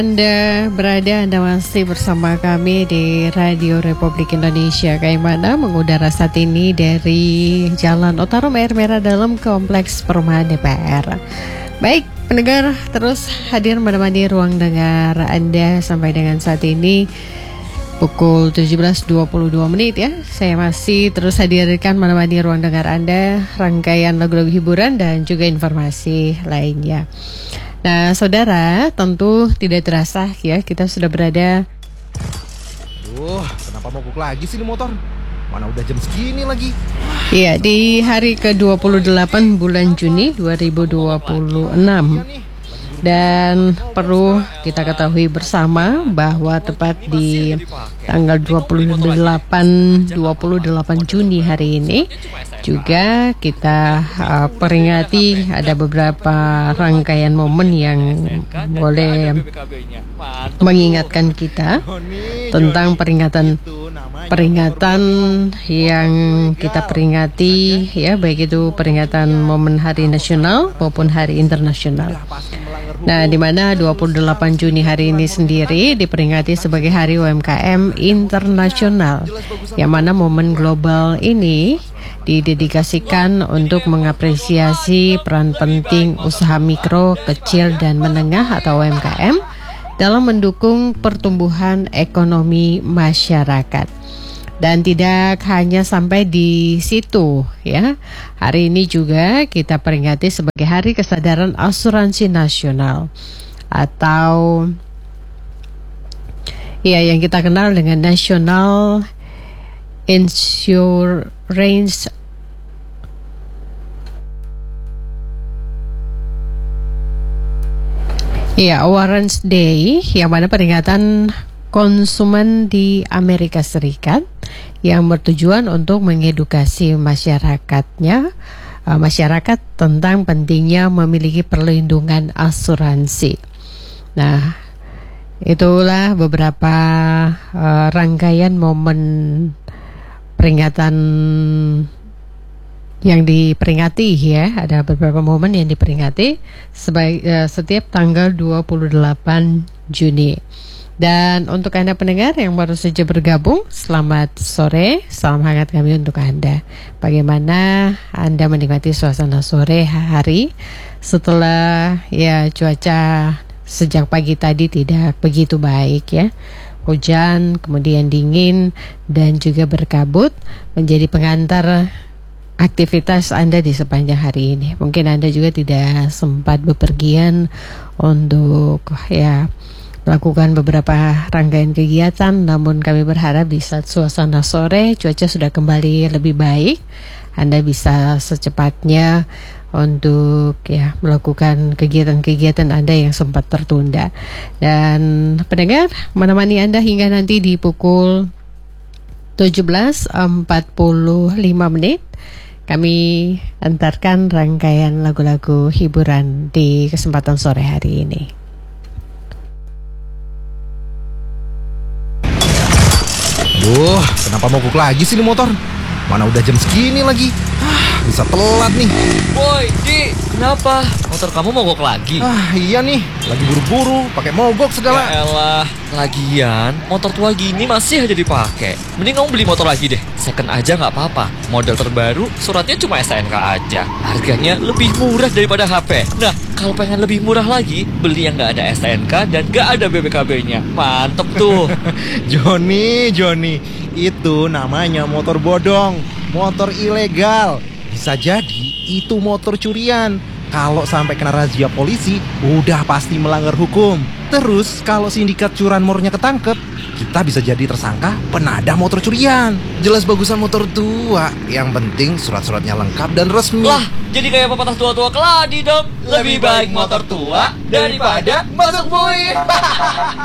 Anda masih bersama kami di Radio Republik Indonesia. Kayak mana mengudara saat ini dari Jalan Otarum Air Merah Dalam Kompleks Perumahan DPR. Baik, pendengar terus hadir menemani ruang dengar Anda sampai dengan saat ini pukul 17.22 menit ya. Saya masih terus hadirkan menemani ruang dengar Anda, rangkaian lagu-lagu hiburan dan juga informasi lainnya. Nah, saudara, tentu tidak terasa ya kita sudah berada. Aduh, kenapa mogok lagi sih ini motor? Mana udah jam segini lagi? Iya, di hari ke-28 bulan Juni 2026. Dan perlu kita ketahui bersama bahwa tepat di tanggal 28 Juni hari ini juga kita peringati ada beberapa rangkaian momen yang boleh mengingatkan kita tentang peringatan yang kita peringati ya, baik itu peringatan momen hari nasional maupun hari internasional. Nah, di mana 28 Juni hari ini sendiri diperingati sebagai Hari UMKM Internasional, yang mana momen global ini didedikasikan untuk mengapresiasi peran penting usaha mikro, kecil, dan menengah atau UMKM dalam mendukung pertumbuhan ekonomi masyarakat. Dan tidak hanya sampai di situ ya. Hari ini juga kita peringati sebagai Hari Kesadaran Asuransi Nasional atau ya yang kita kenal dengan National Insurance Awareness Day, yang mana peringatan konsumen di Amerika Serikat yang bertujuan untuk mengedukasi masyarakat tentang pentingnya memiliki perlindungan asuransi. Nah, itulah beberapa rangkaian momen peringatan yang diperingati ya. Ada beberapa momen yang diperingati setiap tanggal 28 Juni. Dan untuk Anda pendengar yang baru saja bergabung, selamat sore, salam hangat kami untuk Anda. Bagaimana Anda menikmati suasana sore hari setelah ya cuaca sejak pagi tadi tidak begitu baik ya. Hujan, kemudian dingin dan juga berkabut menjadi pengantar aktivitas Anda di sepanjang hari ini. Mungkin Anda juga tidak sempat bepergian untuk ya melakukan beberapa rangkaian kegiatan, namun kami berharap di saat suasana sore cuaca sudah kembali lebih baik, Anda bisa secepatnya untuk ya melakukan kegiatan-kegiatan Anda yang sempat tertunda. Dan pendengar menemani Anda hingga nanti di pukul 17.45 menit. Kami antarkan rangkaian lagu-lagu hiburan di kesempatan sore hari ini. Aduh, kenapa mogok lagi sih ini motor? Mana udah jam segini lagi? Bisa telat nih. Woi, Di, kenapa? Motor kamu mogok lagi? Iya nih, lagi buru-buru, pakai mogok segala. Ya elah, lagian motor tua gini masih aja dipakai. Mending kamu beli motor lagi deh. Second aja nggak apa-apa. Model terbaru, suratnya cuma STNK aja. Harganya lebih murah daripada HP. Nah, kalau pengen lebih murah lagi, beli yang nggak ada STNK dan nggak ada BPKB-nya. Mantep tuh. Joni, itu namanya motor bodong, motor ilegal. Bisa jadi itu motor curian. Kalau sampai kena razia polisi, udah pasti melanggar hukum. Terus kalau sindikat curanmornya ketangkep, kita bisa jadi tersangka penadah motor curian. Jelas bagusan motor tua, yang penting surat-suratnya lengkap dan resmi. Lah, jadi kayak pepatah tua-tua keladi dong. Lebih baik motor tua daripada masuk buih.